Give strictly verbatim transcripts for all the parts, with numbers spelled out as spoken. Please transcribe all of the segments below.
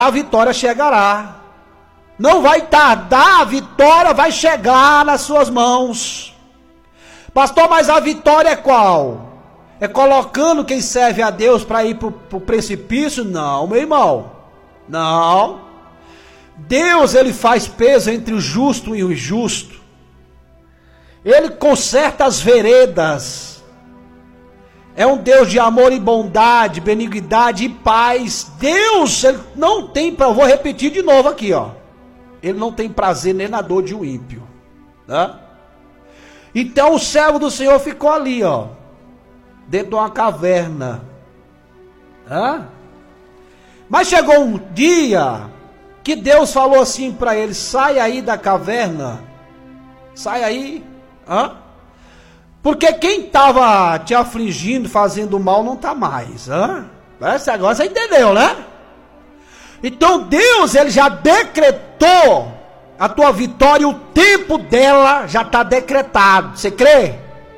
a vitória chegará. Não vai tardar, a vitória vai chegar nas suas mãos. Pastor, mas a vitória é qual? É colocando quem serve a Deus para ir para o precipício? Não, meu irmão. Não. Deus, ele faz peso entre o justo e o injusto. Ele conserta as veredas. É um Deus de amor e bondade, benignidade e paz. Deus, ele não tem, eu vou repetir de novo aqui, ó. Ele não tem prazer nem na dor de um ímpio, né? Então o servo do Senhor ficou ali, ó, dentro de uma caverna, né? Mas chegou um dia que Deus falou assim para ele: sai aí da caverna, sai aí, hã? Porque quem estava te afligindo, fazendo mal, não está mais, hã? Essa agora você entendeu, né? Então Deus, ele já decretou a tua vitória, o tempo dela já está decretado. Você crê?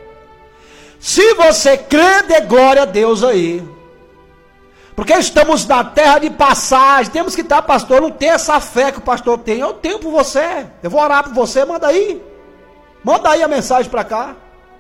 Se você crê, dê glória a Deus aí. Porque estamos na terra de passagem. Temos que estar, pastor, não tem essa fé que o pastor tem. Eu tenho por você. Eu vou orar por você, manda aí. Manda aí a mensagem para cá.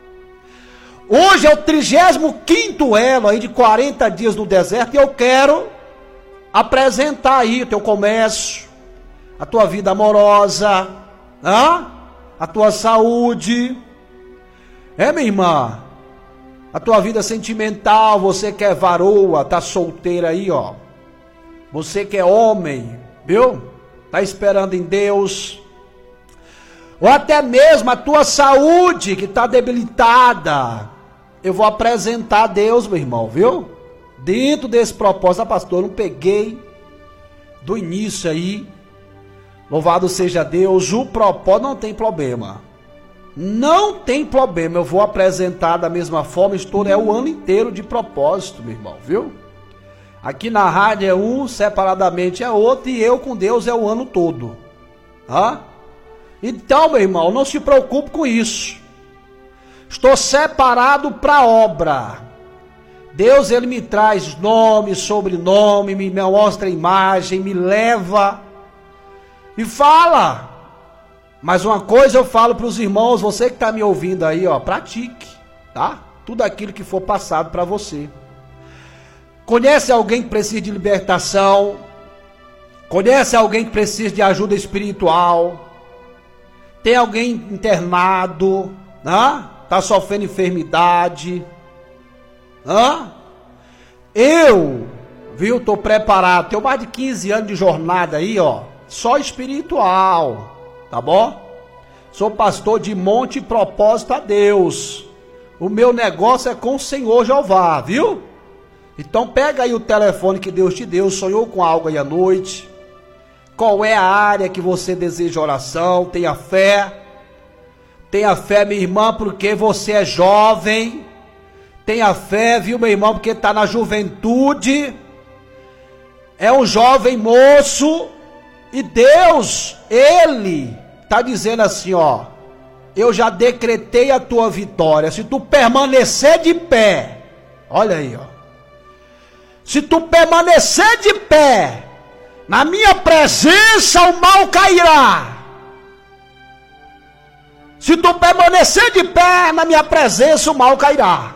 Hoje é o trigésimo quinto elo aí de quarenta dias no deserto. E eu quero apresentar aí o teu comércio, a tua vida amorosa, hein? A tua saúde. É, minha irmã? A tua vida sentimental, você que é varoa, tá solteira aí, ó. Você que é homem, viu? Tá esperando em Deus. Ou até mesmo a tua saúde que tá debilitada. Eu vou apresentar a Deus, meu irmão, viu? Dentro desse propósito, ah, pastor, eu não peguei do início aí. Louvado seja Deus, o propósito não tem problema. Não tem problema, eu vou apresentar da mesma forma, estou é o ano inteiro de propósito, meu irmão, viu? Aqui na rádio é um, separadamente é outro, e eu com Deus é o ano todo. Hã? Então, meu irmão, não se preocupe com isso. Estou separado para a obra. Deus, ele me traz nome, sobrenome, me mostra a imagem, me leva e fala. Mas uma coisa eu falo para os irmãos, você que está me ouvindo aí, ó, pratique, tá? Tudo aquilo que for passado para você. Conhece alguém que precisa de libertação? Conhece alguém que precisa de ajuda espiritual? Tem alguém internado, né? Tá sofrendo enfermidade? Hã? Eu, viu, tô preparado. Tenho mais de quinze anos de jornada aí, ó, só espiritual. Tá bom? Sou pastor de monte e propósito a Deus. O meu negócio é com o Senhor Jeová, viu? Então pega aí o telefone que Deus te deu. Sonhou com algo aí à noite? Qual é a área que você deseja oração? Tenha fé. Tenha fé, minha irmã, porque você é jovem. Tenha fé, viu, meu irmão, porque está na juventude. É um jovem moço. E Deus, ele está dizendo assim, ó: eu já decretei a tua vitória. Se tu permanecer de pé, olha aí, ó. Se tu permanecer de pé, na minha presença o mal cairá. Se tu permanecer de pé, na minha presença o mal cairá.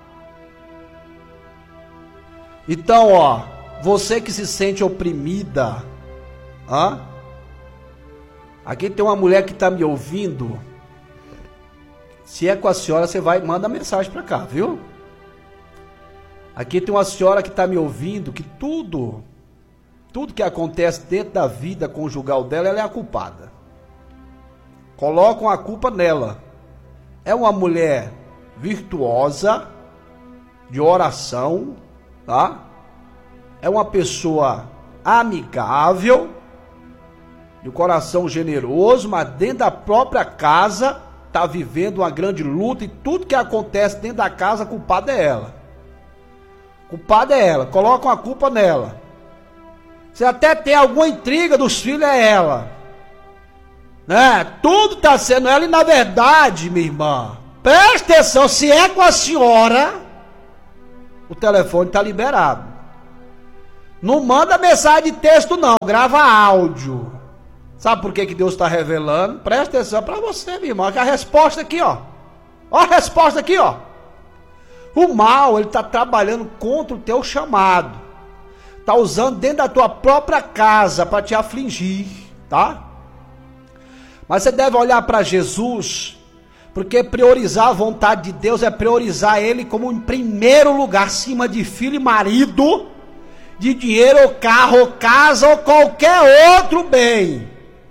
Então, ó, você que se sente oprimida, hã? Aqui tem uma mulher que está me ouvindo. Se é com a senhora, você vai, manda mensagem para cá, viu? Aqui tem uma senhora que está me ouvindo, que tudo, tudo que acontece dentro da vida conjugal dela, ela é a culpada. Colocam a culpa nela. É uma mulher virtuosa, de oração, tá? É uma pessoa amigável, de coração generoso, mas dentro da própria casa está vivendo uma grande luta, e tudo que acontece dentro da casa, a culpada é ela. Culpada é ela, colocam a culpa nela. Você até tem alguma intriga dos filhos, é ela, né? Tudo está sendo ela, e na verdade, minha irmã, preste atenção, se é com a senhora, o telefone está liberado. Não manda mensagem de texto não, grava áudio. Sabe por que que Deus está revelando? Presta atenção para você, meu irmão, que a resposta aqui, ó. Ó a resposta aqui, ó. O mal, ele está trabalhando contra o teu chamado. Está usando dentro da tua própria casa para te afligir, tá? Mas você deve olhar para Jesus, porque priorizar a vontade de Deus é priorizar Ele como em primeiro lugar, acima de filho e marido, de dinheiro, ou carro, ou casa, ou qualquer outro bem.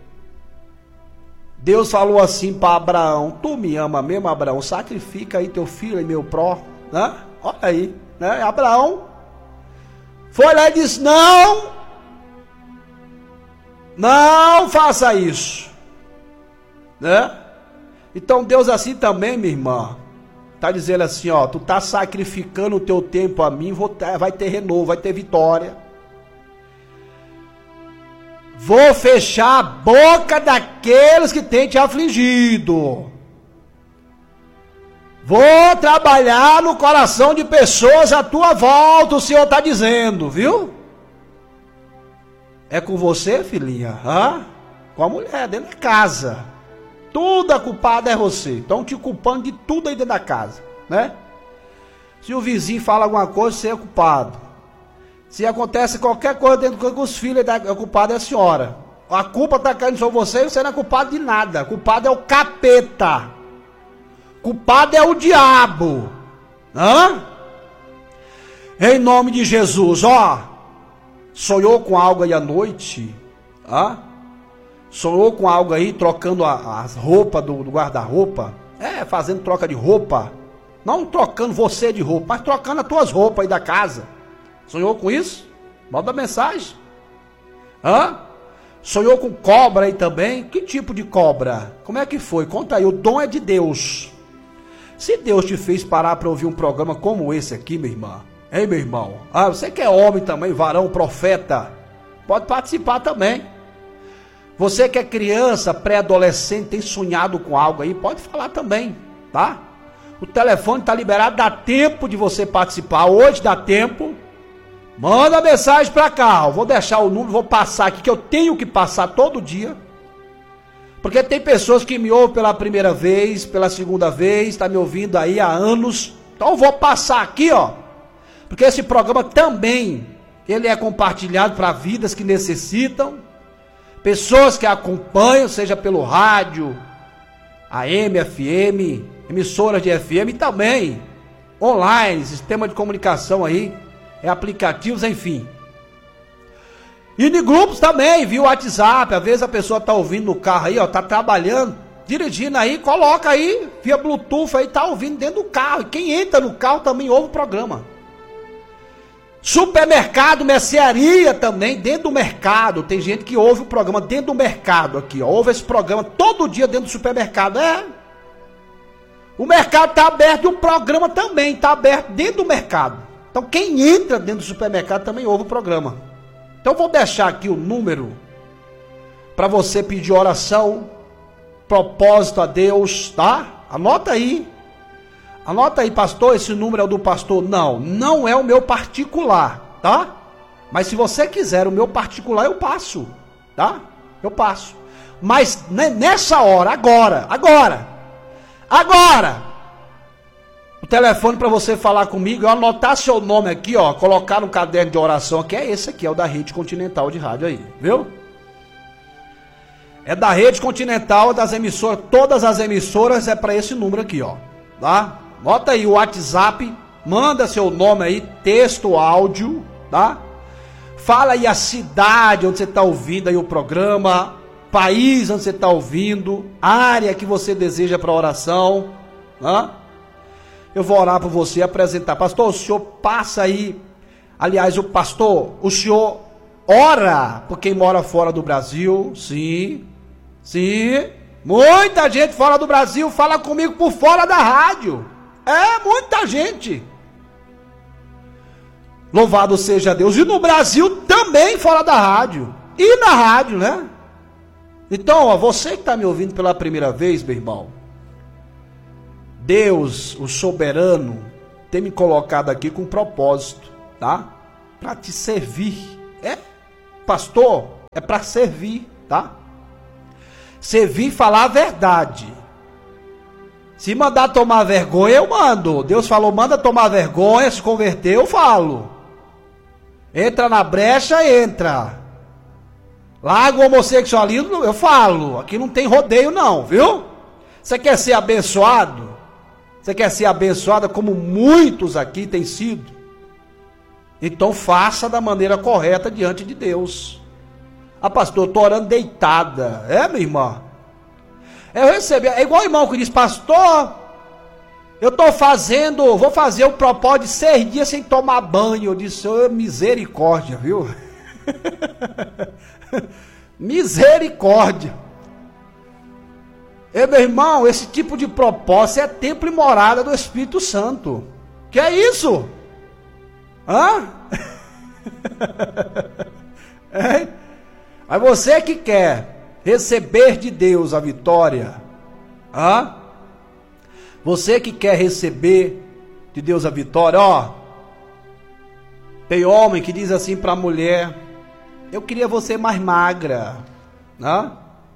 Deus falou assim para Abraão: tu me ama mesmo, Abraão? Sacrifica aí teu filho e meu pró, né? Olha aí, né? Abraão foi lá e disse: não, não faça isso, né? Então Deus assim também, minha irmã, está dizendo assim, ó, tu está sacrificando o teu tempo a mim, vou ter, vai ter renovo, vai ter vitória. Vou fechar a boca daqueles que têm te afligido. Vou trabalhar no coração de pessoas à tua volta, o Senhor está dizendo, viu? É com você, filhinha, hã? Com a mulher, dentro da casa. Tudo a culpada é você. Estão te culpando de tudo aí dentro da casa, né? Se o vizinho fala alguma coisa, você é culpado. Se acontece qualquer coisa dentro dos filhos, a culpada é a senhora. A culpa está caindo sobre você e você não é culpado de nada. Culpado é o capeta. Culpado é o diabo. Hã? Em nome de Jesus, ó. Sonhou com algo aí à noite? Hã? Sonhou com algo aí, trocando a, as roupas do, do guarda-roupa? É, fazendo troca de roupa. Não trocando você de roupa, mas trocando as tuas roupas aí da casa. Sonhou com isso? Manda mensagem. Hã? Sonhou com cobra aí também? Que tipo de cobra? Como é que foi? Conta aí, o dom é de Deus. Se Deus te fez parar para ouvir um programa como esse aqui, minha irmã, hein, meu irmão? Ah, você que é homem também, varão, profeta, pode participar também. Você que é criança, pré-adolescente, tem sonhado com algo aí, pode falar também, tá? O telefone está liberado, dá tempo de você participar, hoje dá tempo. Manda mensagem para cá, eu vou deixar o número, vou passar aqui, que eu tenho que passar todo dia. Porque tem pessoas que me ouvem pela primeira vez, pela segunda vez, está me ouvindo aí há anos. Então eu vou passar aqui, ó. Porque esse programa também, ele é compartilhado para vidas que necessitam. Pessoas que acompanham, seja pelo rádio, A M, F M, emissoras de F M e também online, sistema de comunicação aí, é aplicativos, enfim. E de grupos também, viu, WhatsApp, às vezes a pessoa tá ouvindo no carro aí, ó, tá trabalhando, dirigindo aí, coloca aí, via Bluetooth aí, tá ouvindo dentro do carro, e quem entra no carro também ouve o programa. Supermercado, mercearia também, dentro do mercado, tem gente que ouve o programa dentro do mercado aqui, ó, ouve esse programa todo dia dentro do supermercado, é. O mercado tá aberto e o programa também tá aberto dentro do mercado. Então quem entra dentro do supermercado também ouve o programa. Então vou deixar aqui o número para você pedir oração, propósito a Deus, tá? Anota aí. Anota aí, pastor, esse número é o do pastor? Não, não é o meu particular, tá? Mas se você quiser o meu particular, eu passo, tá? Eu passo. Mas nessa hora, agora, agora, agora, o telefone para você falar comigo, eu anotar seu nome aqui, ó, colocar no caderno de oração, que é esse aqui, é o da Rede Continental de Rádio aí, viu? É da Rede Continental, das emissoras, todas as emissoras é para esse número aqui, ó, tá? Bota aí o WhatsApp, manda seu nome aí, texto, áudio, tá? Fala aí a cidade onde você está ouvindo aí o programa, país onde você está ouvindo, área que você deseja para oração, tá? Eu vou orar por você, apresentar. Pastor, o senhor passa aí. Aliás, o pastor, o senhor ora por quem mora fora do Brasil? Sim, sim. Muita gente fora do Brasil fala comigo por fora da rádio. É, muita gente. Louvado seja Deus. E no Brasil também fora da rádio. E na rádio, né? Então, ó, você que está me ouvindo pela primeira vez, meu irmão, Deus, o soberano, tem me colocado aqui com um propósito, tá? Para te servir, pastor, é para servir, tá? Servir e falar a verdade. Se mandar tomar vergonha, eu mando. Deus falou, manda tomar vergonha, se converter, eu falo. Entra na brecha, entra. Larga o homossexualismo, eu falo. Aqui não tem rodeio não, viu? Você quer ser abençoado? Você quer ser abençoada como muitos aqui têm sido? Então faça da maneira correta diante de Deus. Ah, pastor, eu estou orando deitada. É, minha irmã? Eu recebi, é igual o irmão que diz, pastor, eu estou fazendo, vou fazer o propósito de seis dias sem tomar banho. Eu disse, oh, misericórdia, viu? Misericórdia. E, meu irmão, esse tipo de propósito é templo e morada do Espírito Santo. Que é isso? Hã? É? Aí você que quer receber de Deus a vitória, hã? Você que quer receber de Deus a vitória, ó, tem homem que diz assim para a mulher, eu queria você mais magra, hã?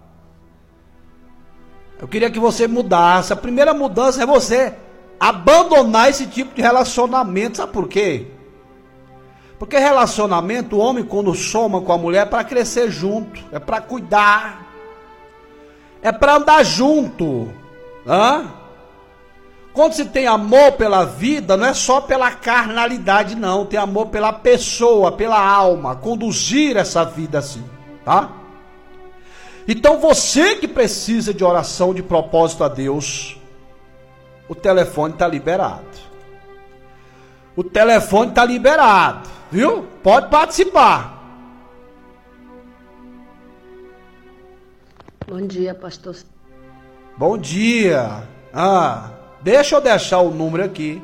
Eu queria que você mudasse. A primeira mudança é você abandonar esse tipo de relacionamento. Sabe por quê? Porque relacionamento, o homem quando soma com a mulher é para crescer junto, é para cuidar, é para andar junto. Hã? Quando se tem amor pela vida, não é só pela carnalidade não, tem amor pela pessoa, pela alma, conduzir essa vida assim, tá? Então você que precisa de oração de propósito a Deus, o telefone está liberado. O telefone está liberado, viu? Pode participar. Bom dia, pastor. Bom dia. Ah, deixa eu deixar o número aqui.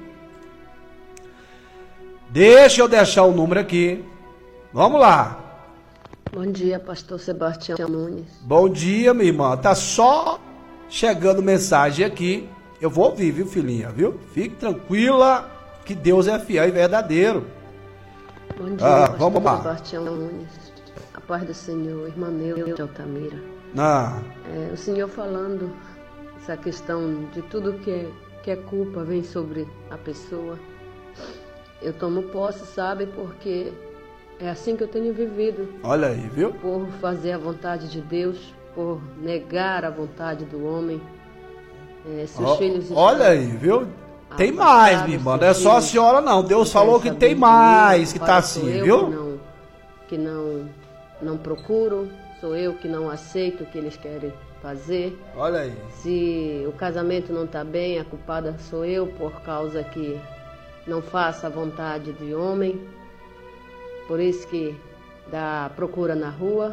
Deixa eu deixar o número aqui. Vamos lá. Bom dia, pastor Sebastião Nunes. Bom dia, minha irmã. Tá só chegando mensagem aqui. Eu vou ouvir, viu, filhinha, viu? Fique tranquila que Deus é fiel e verdadeiro. Bom dia, ah, pastor vamos lá. Sebastião Nunes. A paz do Senhor, irmã meu de Altamira. Ah. É, o Senhor falando essa questão de tudo que é, que é culpa vem sobre a pessoa. Eu tomo posse, sabe, porque é assim que eu tenho vivido. Olha aí, viu? Por fazer a vontade de Deus, por negar a vontade do homem. É, se os oh, filhos olha aí, viu? Tem mais, minha irmã. Não é só a senhora, não. Deus falou que tem mais, que tá assim, viu? Que não, que não, não procuro, sou eu que não aceito o que eles querem fazer. Olha aí. Se o casamento não tá bem, a culpada sou eu por causa que não faço a vontade de homem. Por isso que dá procura na rua.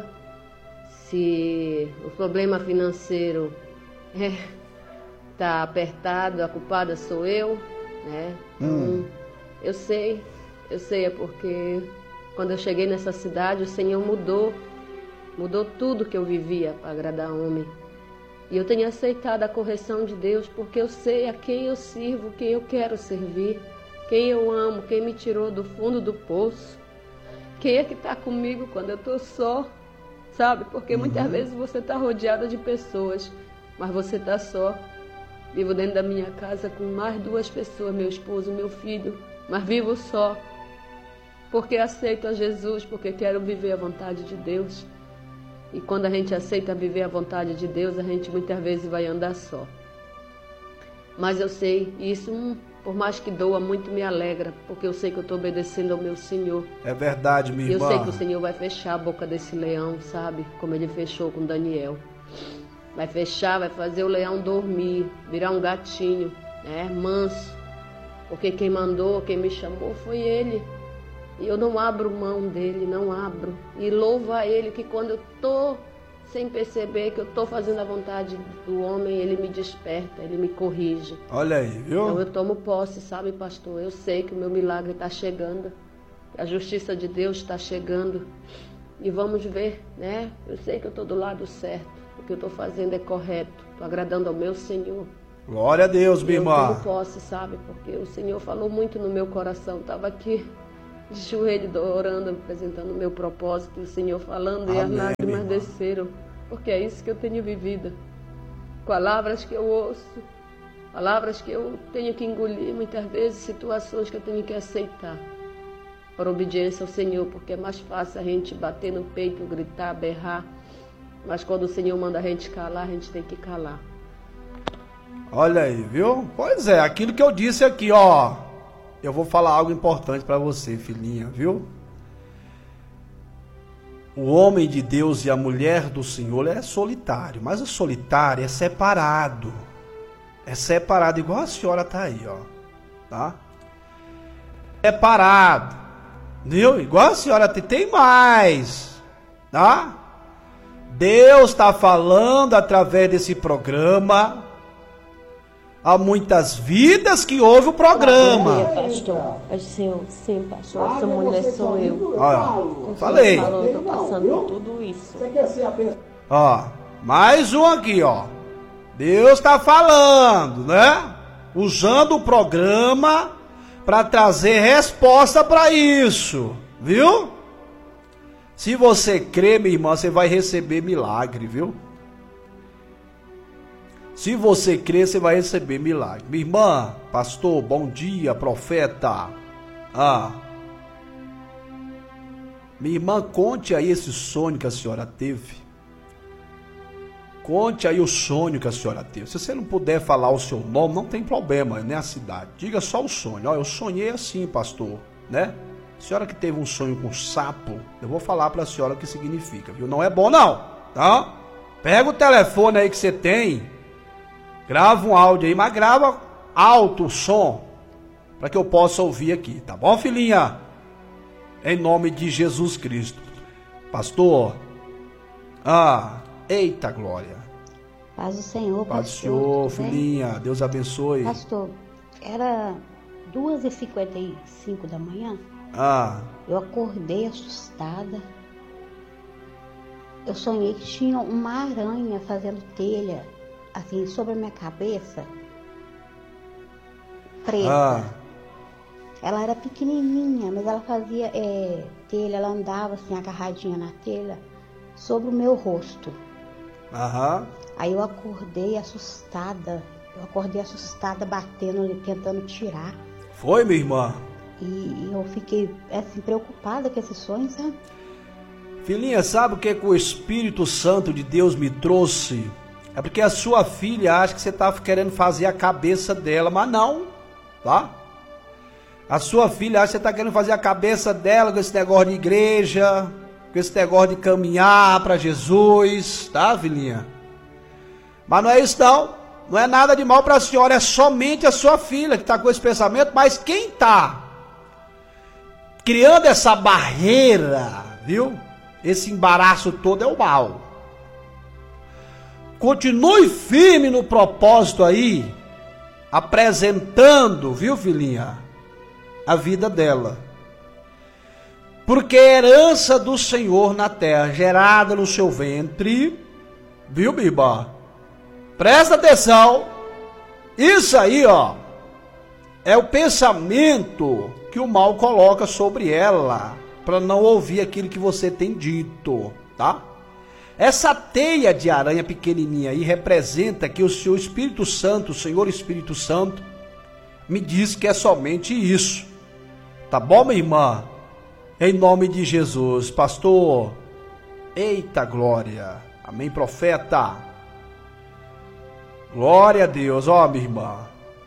Se o problema financeiro é, tá apertado, a culpada sou eu, né? Hum. Então, eu sei, eu sei, é porque quando eu cheguei nessa cidade, o Senhor mudou, mudou tudo que eu vivia para agradar homem. E eu tenho aceitado a correção de Deus, porque eu sei a quem eu sirvo, quem eu quero servir, quem eu amo, quem me tirou do fundo do poço. Quem é que está comigo quando eu estou só, sabe? Porque uhum. muitas vezes você está rodeada de pessoas, mas você está só. Vivo dentro da minha casa com mais duas pessoas, meu esposo, meu filho, mas vivo só. Porque aceito a Jesus, porque quero viver a vontade de Deus. E quando a gente aceita viver a vontade de Deus, a gente muitas vezes vai andar só. Mas eu sei, e isso... Hum, por mais que doa, muito me alegra, porque eu sei que eu estou obedecendo ao meu Senhor. É verdade, minha irmã. E eu sei que o Senhor vai fechar a boca desse leão, sabe? Como ele fechou com Daniel. Vai fechar, vai fazer o leão dormir, virar um gatinho, né? Manso. Porque quem mandou, quem me chamou foi ele. E eu não abro mão dele, não abro. E louvo a ele que quando eu estou sem perceber que eu estou fazendo a vontade do homem, ele me desperta, ele me corrige. Olha aí, viu? Então eu tomo posse, sabe, pastor? Eu sei que o meu milagre está chegando, a justiça de Deus está chegando. E vamos ver, né? Eu sei que eu estou do lado certo, o que eu estou fazendo é correto, estou agradando ao meu Senhor. Glória a Deus, minha irmã. Eu tomo posse, sabe, porque o Senhor falou muito no meu coração, estava aqui de joelho, orando, apresentando o meu propósito, o Senhor falando, Amém, e as lágrimas irmã. desceram, porque é isso que eu tenho vivido. Palavras que eu ouço, palavras que eu tenho que engolir, muitas vezes situações que eu tenho que aceitar, por obediência ao Senhor, porque é mais fácil a gente bater no peito, gritar, berrar, mas quando o Senhor manda a gente calar, a gente tem que calar. Olha aí, viu? Pois é, aquilo que eu disse aqui, ó. Eu vou falar algo importante para você, filhinha, viu? O homem de Deus e a mulher do Senhor é solitário, mas o solitário é separado. É separado, igual a senhora tá aí, ó. Tá? Separado. Viu? Igual a senhora tem, tem mais. Tá? Deus está falando através desse programa. Há muitas vidas que ouvem o programa. Pastor, é o Senhor, sim, pastor, essa mulher sou eu. Ó, falei. Falou, eu tô passando por tudo isso. Ó, mais um aqui, ó. Deus está falando, né? Usando o programa para trazer resposta para isso, viu? Se você crê, minha irmã, você vai receber milagre, viu? Se você crer, você vai receber milagre. Minha irmã, pastor, bom dia, profeta. Ah. Minha irmã, conte aí esse sonho que a senhora teve. Conte aí o sonho que a senhora teve. Se você não puder falar o seu nome, não tem problema, nem a cidade. Diga só o sonho. Ó, eu sonhei assim, pastor, né? A senhora que teve um sonho com sapo, eu vou falar para a senhora o que significa, viu? Não é bom não, tá? Pega o telefone aí que você tem. Grava um áudio aí, mas grava alto o som, para que eu possa ouvir aqui, tá bom, filhinha? Em nome de Jesus Cristo. Pastor, ah, eita glória. Paz do Senhor, pastor. Paz do Senhor, tudo bem? filhinha, Deus abençoe. Pastor, era duas e cinquenta e cinco da manhã, Ah, eu acordei assustada. Eu sonhei que tinha uma aranha fazendo telha, assim, sobre a minha cabeça, preta. ah, Ela era pequenininha, mas ela fazia é, telha, ela andava assim, agarradinha na telha, sobre o meu rosto. aham. Aí eu acordei assustada, eu acordei assustada, batendo ali, tentando tirar. Foi, minha irmã? E, e eu fiquei, assim, preocupada com esse sonho, sabe? Filhinha, sabe o que, que o Espírito Santo de Deus me trouxe? É porque a sua filha acha que você está querendo fazer a cabeça dela, mas não, tá? A sua filha acha que você está querendo fazer a cabeça dela com esse negócio de igreja, com esse negócio de caminhar para Jesus, tá, filhinha? Mas não é isso não, não é nada de mal para a senhora, é somente a sua filha que está com esse pensamento, mas quem está criando essa barreira, viu? Esse embaraço todo é o mal. Continue firme no propósito aí, apresentando, viu, filhinha, a vida dela. Porque a herança do Senhor na terra, gerada no seu ventre, viu, Biba? Presta atenção, isso aí, ó, é o pensamento que o mal coloca sobre ela, para não ouvir aquilo que você tem dito, tá? Essa teia de aranha pequenininha aí representa que o seu Espírito Santo, o Senhor Espírito Santo, me diz que é somente isso. Tá bom, minha irmã? Em nome de Jesus, pastor. Eita glória. Amém, profeta. Glória a Deus, ó, minha irmã.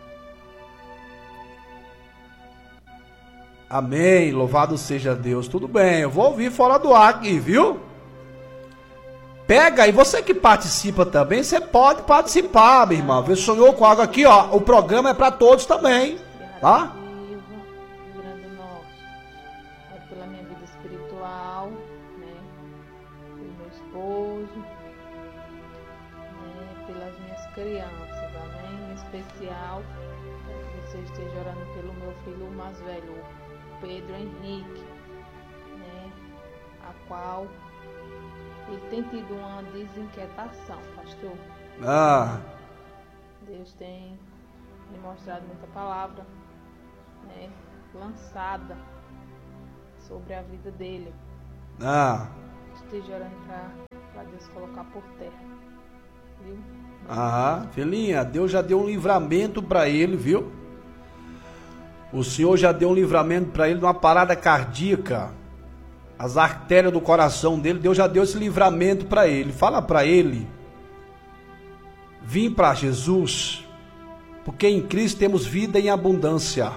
Amém, louvado seja Deus. Tudo bem, eu vou ouvir fora do ar aqui, viu? Pega aí, você que participa também, você pode participar, minha irmã. Você sonhou com algo aqui, ó. O programa é para todos também, tá? Rio Grande do Norte. É pela minha vida espiritual, né? Pelo meu esposo, né? Pelas minhas crianças, amém? Em especial, que você esteja orando pelo meu filho mais velho, Pedro Henrique, né? A qual ele tem tido uma desinquietação, pastor. Ah, Deus tem me mostrado muita palavra, né, lançada sobre a vida dele. Ah. Esteja orando para Deus colocar por terra. Viu? Ah, filhinha, Deus já deu um livramento para ele, viu? O Senhor já deu um livramento para ele de uma parada cardíaca. As artérias do coração dele, Deus já deu esse livramento para ele. Fala para ele: vim para Jesus, porque em Cristo temos vida em abundância.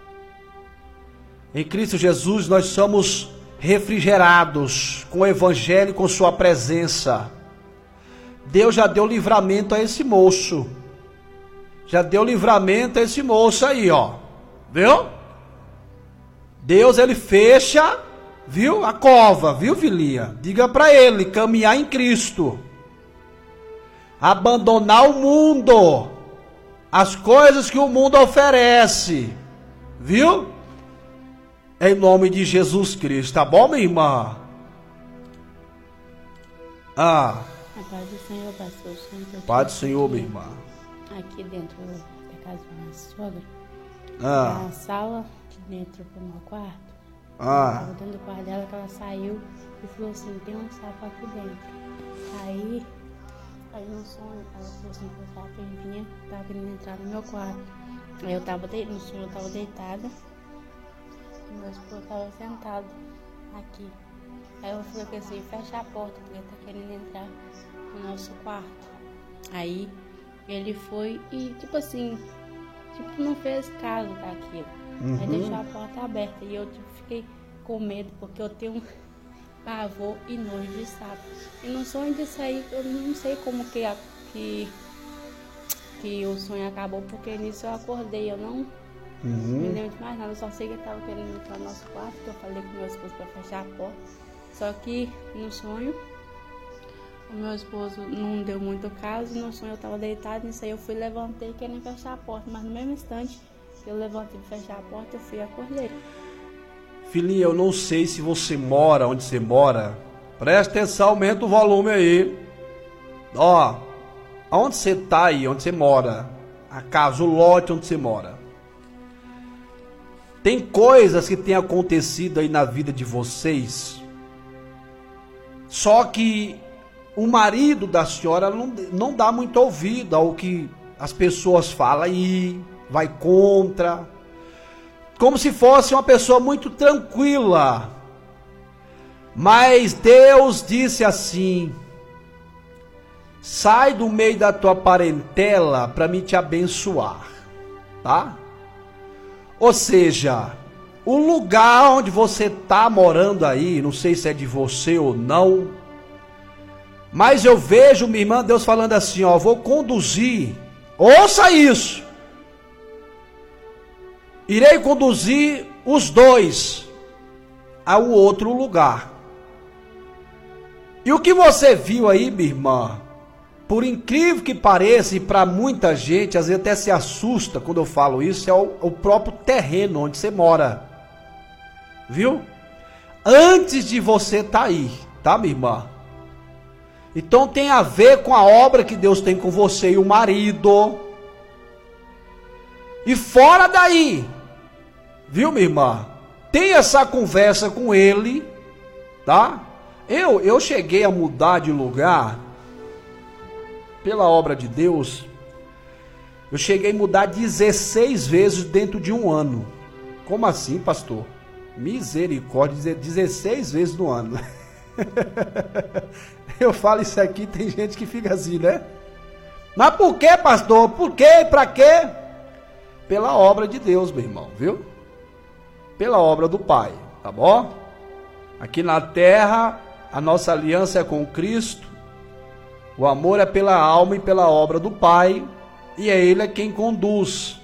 Em Cristo Jesus nós somos refrigerados com o Evangelho e com sua presença. Deus já deu livramento a esse moço. Já deu livramento a esse moço aí, ó. Viu? Deus, ele fecha, viu? A cova, viu, filhinha? Diga para ele caminhar em Cristo. Abandonar o mundo. As coisas que o mundo oferece. Viu? Em nome de Jesus Cristo, tá bom, minha irmã? Ah. A paz do Senhor, pastor. Sempre paz do Senhor, minha irmã. Aqui dentro da casa da minha sogra. Ah. Na sala de dentro pro meu quarto. Ah. Eu tava dentro do quarto dela, que ela saiu e falou assim: tem um sapo aqui dentro. Aí, aí no sonho, ela falou assim: que o sapo vinha, tava querendo entrar no meu quarto. Aí eu tava de... no sonho, eu tava deitada. E meu esposo tava sentado aqui. Aí eu falei assim: fecha a porta, porque ele tá querendo entrar no nosso quarto. Aí ele foi e, tipo assim, tipo, não fez caso daquilo. Uhum. Aí deixou a porta aberta. E eu tipo, fiquei com medo, porque eu tenho um pavor e nojo de sapo. E no sonho disso aí, eu não sei como que, a, que, que o sonho acabou, porque nisso eu acordei. Eu não uhum. me lembro de mais nada. Eu só sei que ele tava querendo entrar no nosso quarto, que eu falei com meu esposo pra fechar a porta. Só que no sonho, o meu esposo não deu muito caso. No sonho eu estava deitado, nisso aí eu fui, levantei querendo fechar a porta. Mas no mesmo instante que eu levantei para fechar a porta, eu fui e acordei. Filhinha, eu não sei se você mora onde você mora. Presta atenção, aumenta o volume aí. Ó, aonde você tá aí, onde você mora, a casa, o lote onde você mora. Tem coisas que têm acontecido aí na vida de vocês. Só que o marido da senhora não, não dá muito ouvido ao que as pessoas falam aí, vai contra, como se fosse uma pessoa muito tranquila. Mas Deus disse assim: sai do meio da tua parentela para me te abençoar, tá? Ou seja, o lugar onde você está morando aí, não sei se é de você ou não, mas eu vejo, minha irmã, Deus falando assim, ó, vou conduzir, ouça isso, irei conduzir os dois ao outro lugar. E o que você viu aí, minha irmã, por incrível que pareça, e para muita gente, às vezes até se assusta quando eu falo isso, é o, o próprio terreno onde você mora. Viu? Antes de você estar tá aí, tá, minha irmã? Então tem a ver com a obra que Deus tem com você e o marido. E fora daí, viu, minha irmã? Tem essa conversa com ele, tá? Eu, eu cheguei a mudar de lugar pela obra de Deus. Eu cheguei a mudar dezesseis vezes dentro de um ano. Como assim, pastor? Misericórdia, dezesseis vezes no ano. Eu falo isso aqui, tem gente que fica assim, né? Mas por que, pastor? Por quê? Pra quê? Pela obra de Deus, meu irmão, viu? Pela obra do Pai, tá bom? Aqui na terra, a nossa aliança é com Cristo. O amor é pela alma e pela obra do Pai, e é Ele quem conduz.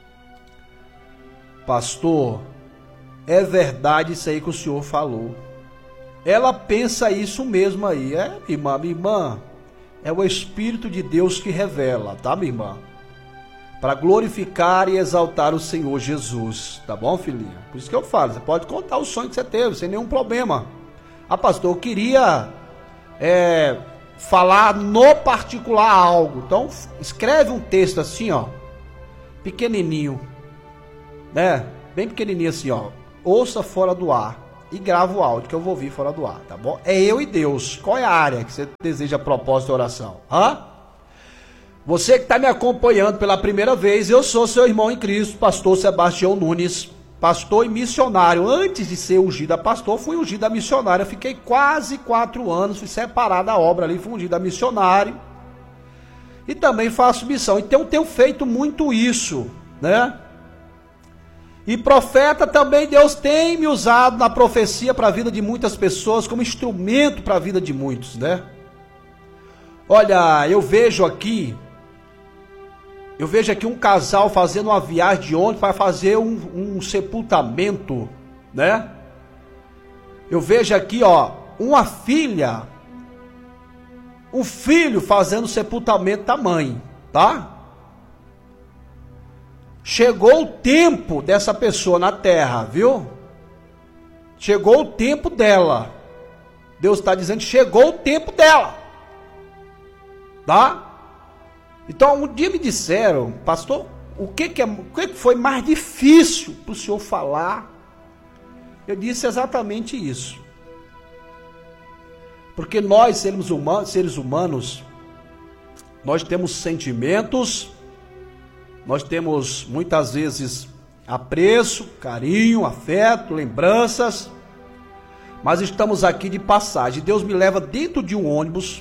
Pastor, é verdade isso aí que o senhor falou. Ela pensa isso mesmo aí, é, minha irmã? Minha irmã, é o Espírito de Deus que revela, tá, minha irmã? Para glorificar e exaltar o Senhor Jesus, tá bom, filhinha? Por isso que eu falo, você pode contar o sonho que você teve, sem nenhum problema. Ah, pastor, eu queria é, falar no particular algo. Então, escreve um texto assim, ó, pequenininho, né? Bem pequenininho assim, ó. Ouça fora do ar. e grava o áudio que eu vou ouvir fora do ar, tá bom? É eu e Deus. Qual é a área que você deseja propósito de oração? Hã? Você que está me acompanhando pela primeira vez, eu sou seu irmão em Cristo, pastor Sebastião Nunes, pastor e missionário. Antes de ser ungido a pastor, fui ungido a missionário. Eu fiquei quase quatro anos, fui separado da obra ali, fui ungido a missionário. E também faço missão. Então tenho feito muito isso, né? E profeta também, Deus tem me usado na profecia para a vida de muitas pessoas, como instrumento para a vida de muitos, né? Olha, eu vejo aqui, eu vejo aqui um casal fazendo uma viagem de ônibus para fazer um, um sepultamento, né? Eu vejo aqui, ó, uma filha, um filho fazendo o sepultamento da mãe, tá? Chegou o tempo dessa pessoa na terra, viu? Chegou o tempo dela. Deus está dizendo, chegou o tempo dela. Tá? Então, um dia me disseram, pastor, o que, que, é, o que foi mais difícil para o senhor falar? Eu disse exatamente isso. Porque nós, seres humanos, seres humanos, nós temos sentimentos, nós temos muitas vezes apreço, carinho, afeto, lembranças, mas estamos aqui de passagem. Deus me leva dentro de um ônibus,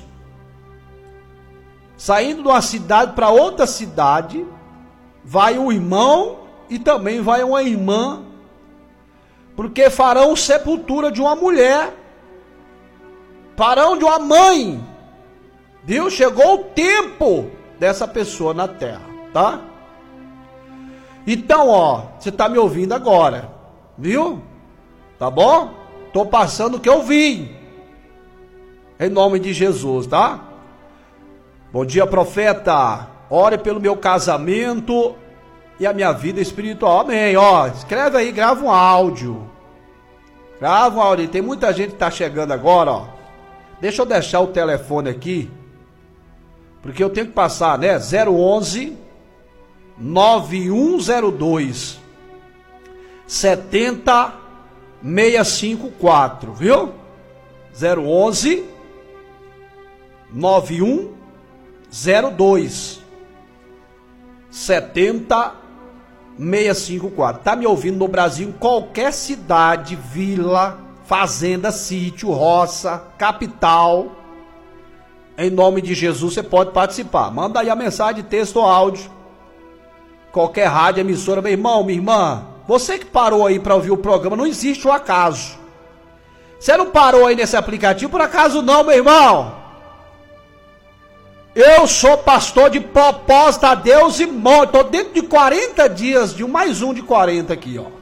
saindo de uma cidade para outra cidade, vai um irmão e também vai uma irmã, porque farão sepultura de uma mulher, farão de uma mãe, viu? Chegou o tempo dessa pessoa na terra, tá? Então, ó, você tá me ouvindo agora, viu? Tá bom? Tô passando o que eu vi, em nome de Jesus, tá? Bom dia, profeta. Ore pelo meu casamento e a minha vida espiritual. Amém. Ó, escreve aí, grava um áudio. Grava um áudio. Tem muita gente que tá chegando agora, ó. Deixa eu deixar o telefone aqui, porque eu tenho que passar, né? zero onze nove um zero dois sete zero seis cinco quatro, viu? zero onze nove um zero dois sete zero seis cinco quatro. Tá me ouvindo no Brasil, em qualquer cidade, vila, fazenda, sítio, roça, capital, em nome de Jesus você pode participar. Manda aí a mensagem de texto ou áudio, qualquer rádio, emissora. Meu irmão, minha irmã, você que parou aí para ouvir o programa, não existe o acaso. Você não parou aí nesse aplicativo por acaso não, meu irmão. Eu sou pastor de propósito a Deus e morto. Estou dentro de quarenta dias, de um mais um de quarenta aqui, ó.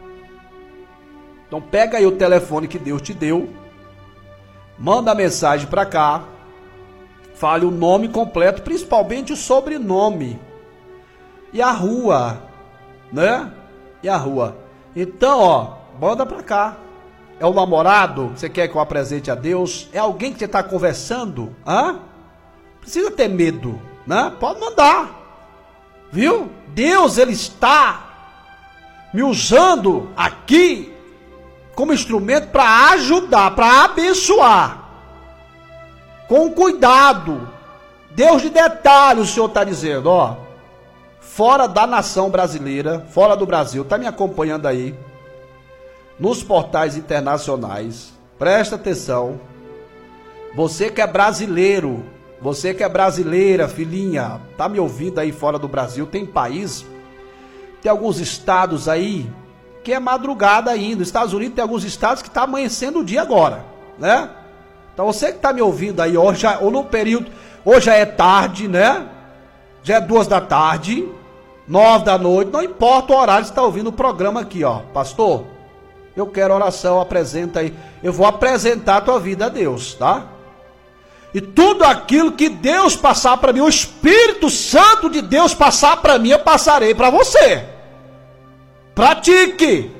Então pega aí o telefone que Deus te deu, manda a mensagem para cá, fale o nome completo, principalmente o sobrenome e a rua, né? E a rua. Então, ó, manda para cá. É o namorado que você quer que eu apresente a Deus? É alguém que você está conversando? Hã? Precisa ter medo, né? Pode mandar, viu? Deus, ele está me usando aqui como instrumento para ajudar, para abençoar, com cuidado. Deus de detalhes, o Senhor está dizendo, ó, fora da nação brasileira, fora do Brasil, está me acompanhando aí, nos portais internacionais, presta atenção, você que é brasileiro, você que é brasileira, filhinha, tá me ouvindo aí fora do Brasil, tem país, tem alguns estados aí, que é madrugada ainda. Nos Estados Unidos tem alguns estados que está amanhecendo o dia agora, né? Então você que está me ouvindo aí, hoje, ou no período, hoje já é tarde, né? Já é duas da tarde, nove da noite, não importa o horário que você está ouvindo o programa aqui, ó. Pastor, eu quero oração, apresenta aí. Eu vou apresentar a tua vida a Deus, tá? E tudo aquilo que Deus passar para mim, o Espírito Santo de Deus passar para mim, eu passarei para você. Pratique,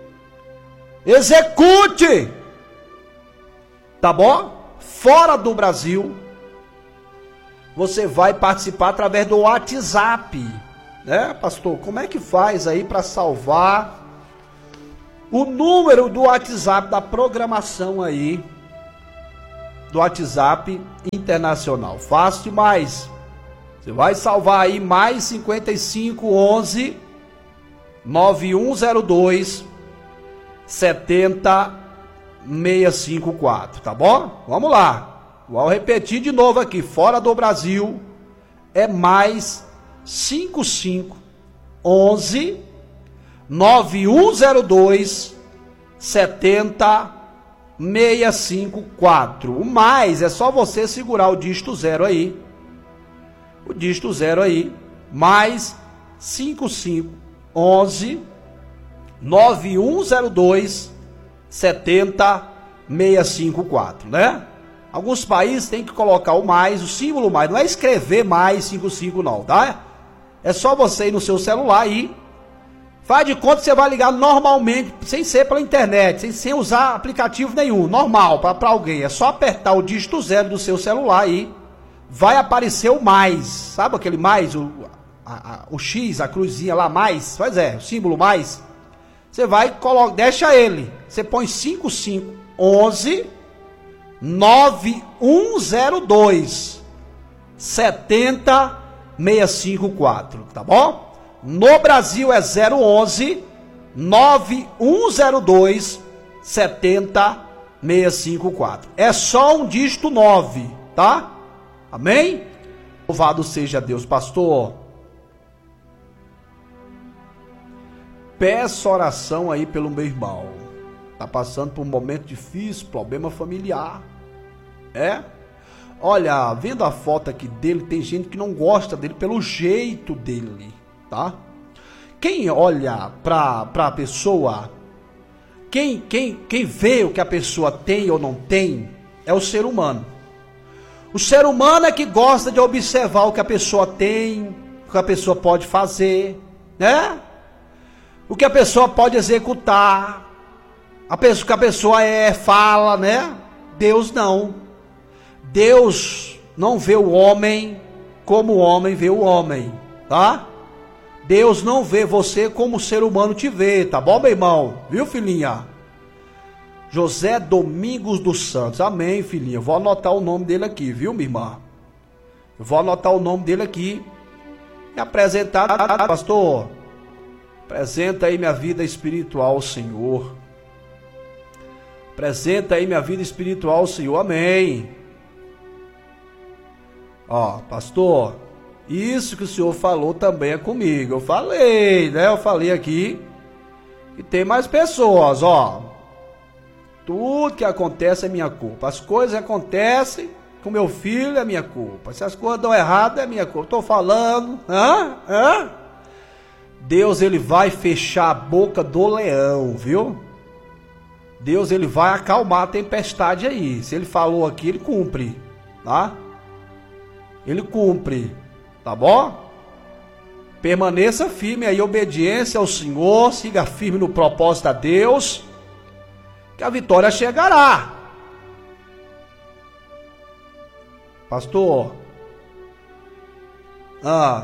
execute, tá bom? Fora do Brasil, você vai participar através do WhatsApp, né, pastor? Como é que faz aí para salvar o número do WhatsApp da programação aí, do WhatsApp internacional. Fácil demais. Você vai salvar aí mais cinquenta e cinco, onze, nove um zero dois, sete zero seis cinco quatro, tá bom? Vamos lá. Vou repetir de novo aqui. Fora do Brasil é mais cinquenta e cinco, onze, nove um zero dois, sete zero seis cinco quatro. O mais é só você segurar o dígito zero aí. O dígito zero aí. Mais cinquenta e cinco, onze, nove um zero dois, sete zero seis cinco quatro, né? Alguns países tem que colocar o mais, o símbolo mais. Não é escrever mais cinquenta e cinco não, tá? É só você ir no seu celular aí. Faz de conta que você vai ligar normalmente, sem ser pela internet, sem, sem usar aplicativo nenhum, normal, para alguém. É só apertar o dígito zero do seu celular aí, vai aparecer o mais. Sabe aquele mais, o, a, a, o X, a cruzinha lá, mais? Pois é, o símbolo mais. Você vai, coloca, deixa ele. Você põe cinquenta e cinco, onze, nove um zero dois, sete zero seis cinco quatro, tá bom? No Brasil é zero onze, nove um zero dois, sete zero seis cinco quatro. É só um dígito nove, tá? Amém? Louvado seja Deus, pastor. Peço oração aí pelo meu irmão. Tá passando por um momento difícil, problema familiar. É? Olha, vendo a foto aqui dele, tem gente que não gosta dele pelo jeito dele. Tá? Quem olha para a pessoa, quem, quem, quem vê o que a pessoa tem ou não tem, é o ser humano. O ser humano é que gosta de observar o que a pessoa tem, o que a pessoa pode fazer, né? O que a pessoa pode executar, a pessoa, o que a pessoa é, fala, né? Deus não. Deus não vê o homem como o homem vê o homem, tá? Deus não vê você como o ser humano te vê, tá bom, meu irmão? Viu, filhinha? José Domingos dos Santos, amém, filhinha. Vou anotar o nome dele aqui, viu, minha irmã? Eu vou anotar o nome dele aqui e apresentar, pastor. Apresenta aí minha vida espiritual ao Senhor. Apresenta aí minha vida espiritual ao Senhor, amém. Ó, pastor, isso que o senhor falou também é comigo. Eu falei, né? Eu falei aqui que tem mais pessoas, ó. Tudo que acontece é minha culpa. As coisas acontecem com meu filho é minha culpa. Se as coisas dão errado é minha culpa. Estou falando, hã? Hã? Deus, ele vai fechar a boca do leão, viu? Deus, ele vai acalmar a tempestade aí. Se ele falou aqui, ele cumpre, tá? Ele cumpre. Tá bom? Permaneça firme aí, obediência ao Senhor, siga firme no propósito a Deus, que a vitória chegará. Pastor, ah,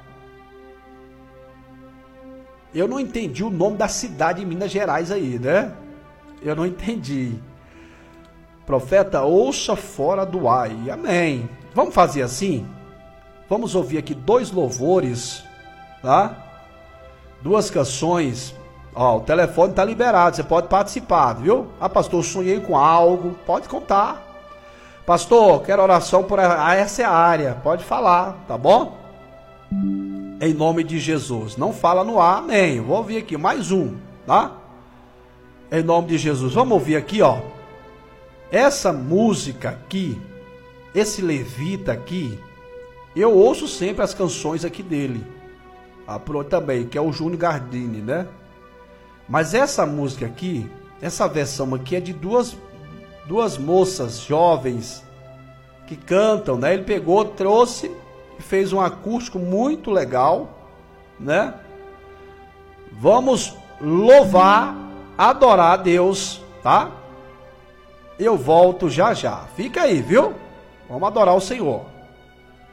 eu não entendi o nome da cidade em Minas Gerais aí, né? Eu não entendi. Profeta, ouça fora do ar, amém. Vamos fazer assim? Vamos ouvir aqui dois louvores, tá? Duas canções. Ó, o telefone está liberado, você pode participar, viu? Ah, pastor, sonhei com algo, pode contar. Pastor, quero oração por essa é a área, pode falar, tá bom? Em nome de Jesus. Não fala no ar, amém. Vou ouvir aqui mais um, tá? Em nome de Jesus. Vamos ouvir aqui, ó. Essa música aqui, esse levita aqui, eu ouço sempre as canções aqui dele. Ah, também, que é o Júnior Gardini, né? Mas essa música aqui, essa versão aqui é de duas, duas moças jovens que cantam, né? Ele pegou, trouxe e fez um acústico muito legal, né? Vamos louvar, adorar a Deus, tá? Eu volto já já. Fica aí, viu? Vamos adorar o Senhor.